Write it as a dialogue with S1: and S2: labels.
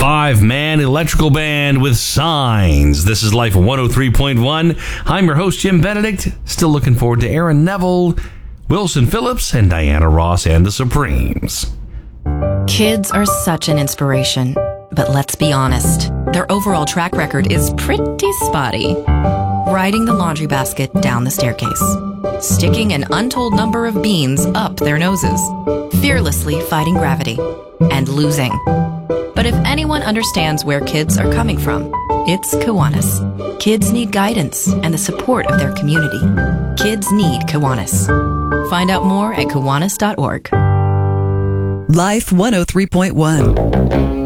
S1: 5-man electrical band with Signs. This is Life 103.1. I'm your host, Jim Benedict. Still looking forward to Aaron Neville, Wilson Phillips, and Diana Ross and the Supremes.
S2: Kids are such an inspiration, but let's be honest, their overall track record is pretty spotty. Riding the laundry basket down the staircase, sticking an untold number of beans up their noses, fearlessly fighting gravity, and losing. But if anyone understands where kids are coming from, it's Kiwanis. Kids need guidance and the support of their community. Kids need Kiwanis. Find out more at kiwanis.org.
S3: Life 103.1.